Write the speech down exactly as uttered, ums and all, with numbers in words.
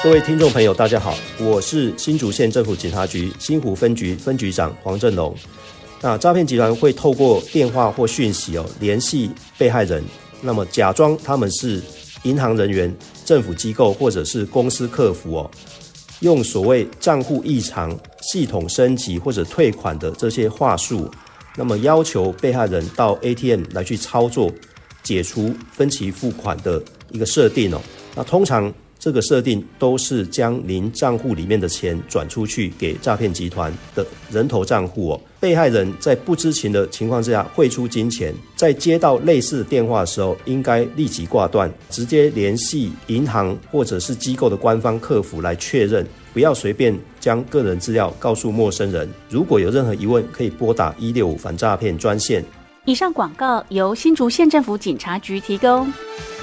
各位听众朋友大家好，我是新竹县政府警察局新湖分局分局长黄正龙。那诈骗集团会透过电话或讯息哦联系被害人，那么假装他们是银行人员、政府机构或者是公司客服哦，用所谓账户异常、系统升级或者退款的这些话术，那么要求被害人到 A T M 来去操作解除分期付款的一个设定哦。那通常这个设定都是将您账户里面的钱转出去给诈骗集团的人头账户哦。被害人在不知情的情况之下汇出金钱，在接到类似的电话的时候，应该立即挂断，直接联系银行或者是机构的官方客服来确认，不要随便将个人资料告诉陌生人。如果有任何疑问，可以拨打一六五反诈骗专线。 以上广告由新竹县政府警察局提供。